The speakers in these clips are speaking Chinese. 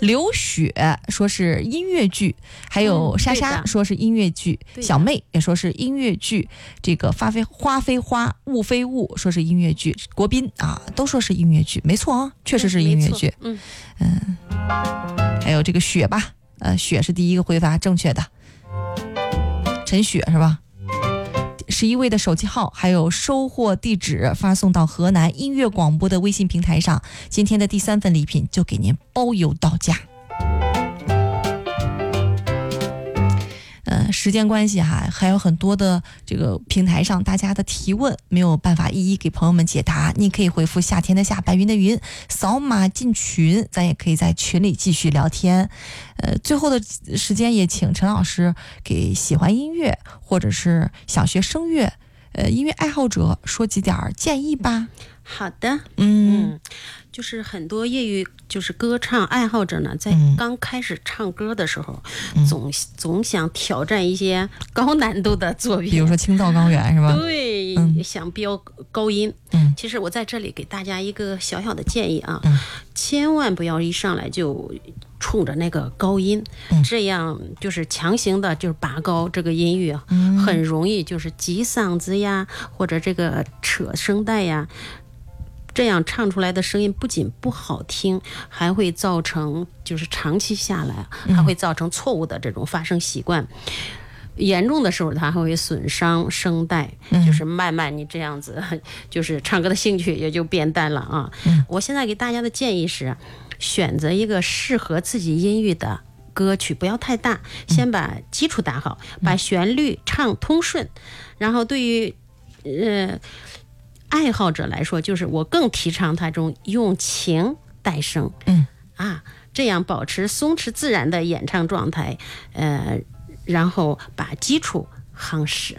刘雪说是音乐剧，还有莎莎说是音乐剧，小妹也说是音乐剧，这个花非花，雾非雾说是音乐剧，国宾啊都说是音乐剧，没错啊，确实是音乐剧。还有这个雪吧，雪是第一个回答正确的，陈雪是吧？11位的手机号还有收货地址发送到河南音乐广播的微信平台上，今天的第3份礼品就给您包邮到家。时间关系还有很多的这个平台上大家的提问没有办法一一给朋友们解答，你可以回复夏天的夏，白云的云，扫码进群，咱也可以在群里继续聊天。最后的时间也请陈老师给喜欢音乐或者是想学声乐音乐爱好者说几点建议吧。 好的，就是很多业余就是歌唱爱好者呢，在刚开始唱歌的时候，总想挑战一些高难度的作品， 比如说青藏高原是吧？ 对，想飙高音。其实我在这里给大家一个小小的建议啊，千万不要一上来就冲着那个高音，这样就是强行的就是拔高这个音域啊，很容易就是挤嗓子呀，或者这个扯声带呀。这样唱出来的声音不仅不好听，还会造成就是长期下来还会造成错误的这种发声习惯，严重的时候它还会损伤声带，就是慢慢你这样子就是唱歌的兴趣也就变淡了啊。我现在给大家的建议是选择一个适合自己音域的歌曲，不要太大，先把基础打好，把旋律唱通顺，然后对于爱好者来说，就是我更提倡他这种用情带声，这样保持松弛自然的演唱状态，然后把基础夯实。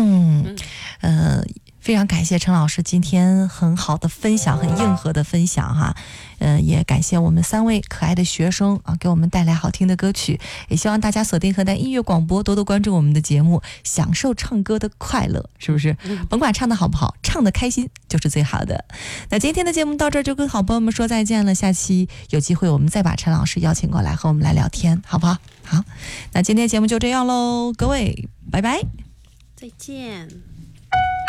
非常感谢陈老师今天很好的分享，很硬核的分享哈。也感谢我们3位可爱的学生啊，给我们带来好听的歌曲。也希望大家锁定河南音乐广播，多多关注我们的节目，享受唱歌的快乐，是不是？甭管唱的好不好，唱的开心就是最好的。那今天的节目到这儿就跟好朋友们说再见了，下期有机会我们再把陈老师邀请过来和我们来聊天，好不好？好，那今天节目就这样喽，各位拜拜， 再见。